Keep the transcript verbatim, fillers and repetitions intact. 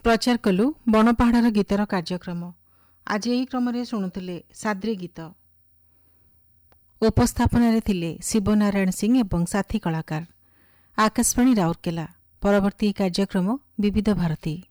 प्रचार कलु बणपाहाड़ गीतर कार्यक्रम। आज यही क्रम शुणुले साद्री गीत। उपस्थापन थिले शिवनारायण सिंह एवं साथी कलाकार। आकाशवाणी राउरकेला। परवर्ती कार्यक्रम विविध भारती।